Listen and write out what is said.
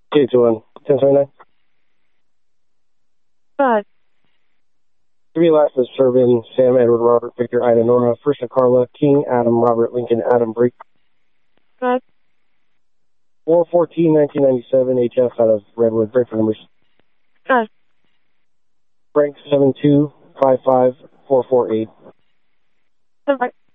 221, 1079. Good. Three last is Servin, Sam, Edward, Robert, Victor, Ida, Nora, First and Carla, King, Adam, Robert, Lincoln, Adam, Break. Good. 414, 1997, HF out of Redwood, break for numbers. Good. Frank, 7255448. Good.